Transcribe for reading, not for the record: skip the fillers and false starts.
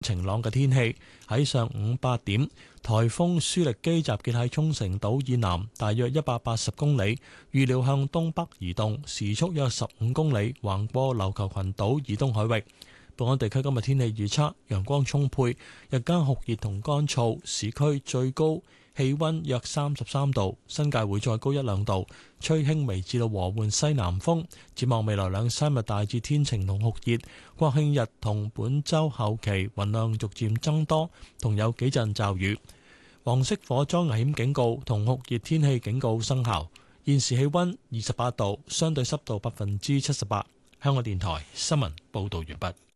晴朗嘅天氣。喺上午8點，颱風舒力基集結喺沖繩島以南大約180公里，預料向東北移動，時速約15公里，橫過琉球群島以東海域。本港地區今日天氣預測，陽光充沛，日間酷熱同乾燥，市區最高氣溫約33度，新界會再高1-2度，吹輕微至到和緩西南風。展望未來2-3日大致天晴同酷熱，國慶日同本週後期雲量逐漸增多，同有幾陣驟雨。黃色火災危險警告同酷熱天氣警告生效。現時氣溫28度，相對濕度78%。香港電台新聞報道完畢。